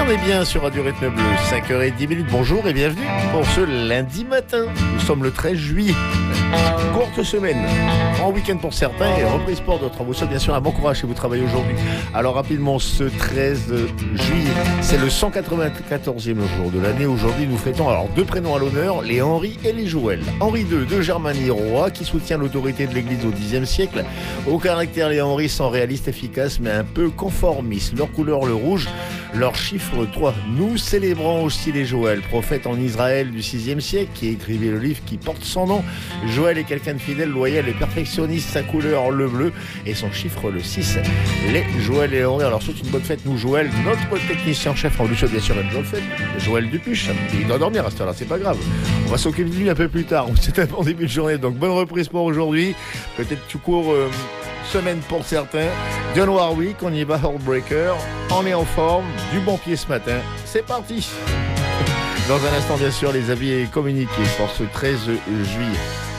on est bien sur Radio Rythme Bleu, 5h10. Bonjour et bienvenue pour ce lundi matin. Nous sommes le 13 juillet. Courte semaine, en week-end pour certains et reprise pour d'autres. On vous souhaite bien sûr un bon courage si vous travaillez aujourd'hui. Alors rapidement, ce 13 juillet, c'est le 194e jour de l'année. Aujourd'hui, nous fêtons alors deux prénoms à l'honneur, les Henri et les Joël. Henri II de Germanie, roi, qui soutient l'autorité de l'Église au Xe siècle. Au caractère, les Henri sont réalistes, efficaces, mais un peu conformistes. Leur couleur, le rouge, leur chiffre 3. Nous célébrons aussi les Joël, prophète en Israël du VIe siècle, qui écrivait le livre qui porte son nom. Joël est quelqu'un de fidèle, loyal et perfectionniste, sa couleur le bleu et son chiffre le 6. Les Joël et Henri, alors souhaite une bonne fête, nous Joël, notre technicien en chef, on lui souhaite bien sûr une bonne fête, Joël Dupuche, il doit dormir à cette heure-là, c'est pas grave. On va s'occuper de lui un peu plus tard, c'est un bon début de journée, donc bonne reprise pour aujourd'hui, peut-être tout court semaine pour certains. John Week, on y va, Heartbreaker, on est en forme, du bon pied ce matin, c'est parti. Dans un instant bien sûr les avis communiqués pour ce 13 juillet.